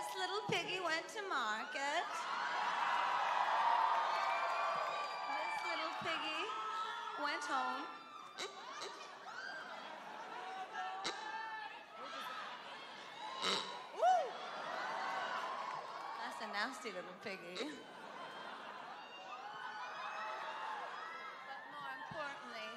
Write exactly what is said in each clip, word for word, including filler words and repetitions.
This little piggy went to market. This little piggy went home. Woo! That's a nasty little piggy. But more importantly,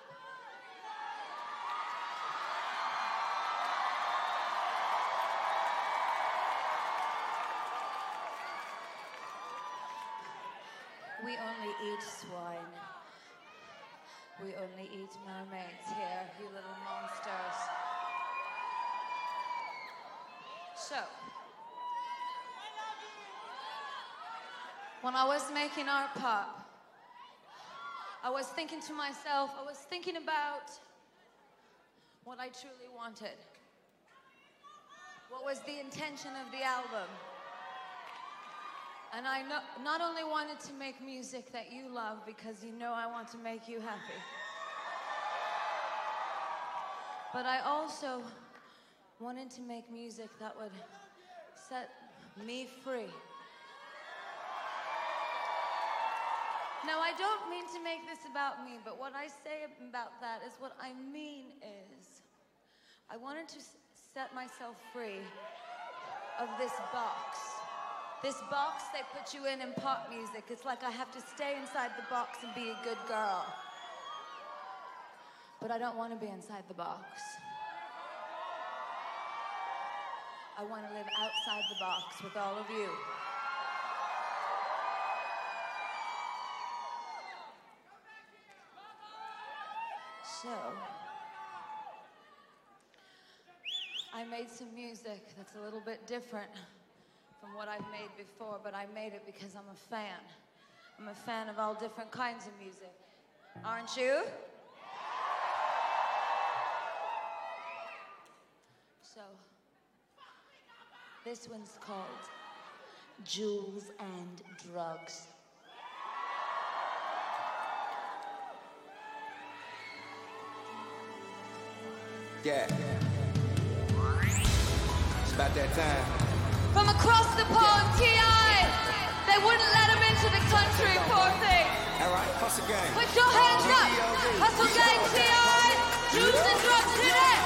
we only eat swine. We only eat mermaids here, you little monsters. So, when I was making Art Pop, I was thinking to myself, I was thinking about what I truly wanted. What was the intention of the album? And I no, not only wanted to make music that you love, because you know I want to make you happy, but I also wanted to make music that would set me free. Now, I don't mean to make this about me, but what I say about that is what I mean is I wanted to set myself free of this box. This box they put you in in pop music. It's like I have to stay inside the box and be a good girl. But I don't want to be inside the box. I want to live outside the box with all of you. So, I made some music that's a little bit different from what I've made before, but I made it because I'm a fan. I'm a fan of all different kinds of music. Aren't you? So, this one's called Jewels and Drugs. Yeah. It's about that time. From across the pond, T I They wouldn't let him into the country, poor thing. All right, hustle gang. Put your hands up. Hustle gang, T I Juice and drugs today.